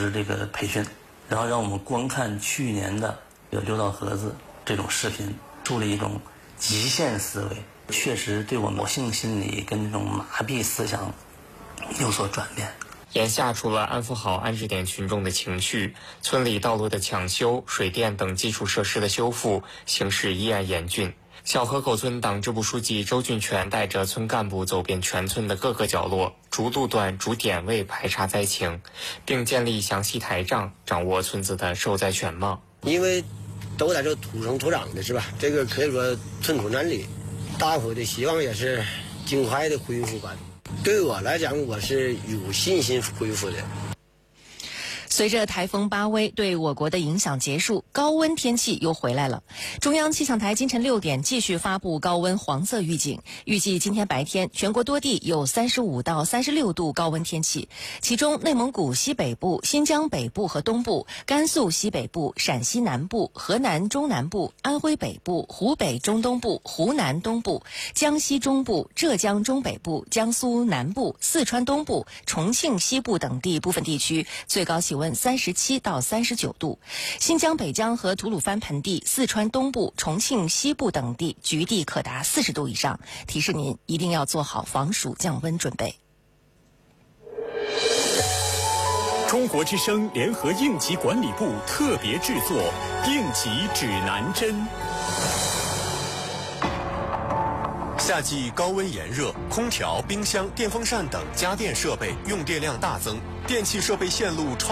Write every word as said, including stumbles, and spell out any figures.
织这个培训，然后让我们观看去年的有六道盒子这种视频，树立一种极限思维，确实对我们性心理跟这种麻痹思想有所转变。 眼下，除了安抚好安置点群众的情绪，村里道路的抢修、水电等基础设施的修复形势依然严峻。小河口村党支部书记周俊全带着村干部走遍全村的各个角落，逐路段、逐点位排查灾情，并建立详细台账，掌握村子的受灾全貌。 因为都在这土生土长的是吧？这个可以说寸土难离，大伙的希望也是尽快的恢复吧。对我来讲，我是有信心恢复的。 随着台风巴威对我国的影响结束，高温天气又回来了。中央气象台今晨六点继续发布高温黄色预警，预计今天白天全国多地有三十五到三十六度高温天气，其中内蒙古西北部、新疆北部和东部、甘肃西北部、陕西南部、河南中南部、安徽北部、湖北中东部、湖南东部、江西中部、浙江中北部、江苏南部、四川东部、重庆西部等地部分地区最高气温三十七到三十九度，新疆北疆和吐鲁番盆地、四川东部、重庆西部等地局地可达四十度以上，提示您一定要做好防暑降温准备。 中国之声联合应急管理部特别制作应急指南针。 夏季高温炎热，空调、冰箱、电风扇等家电设备用电量大增，电气设备线路超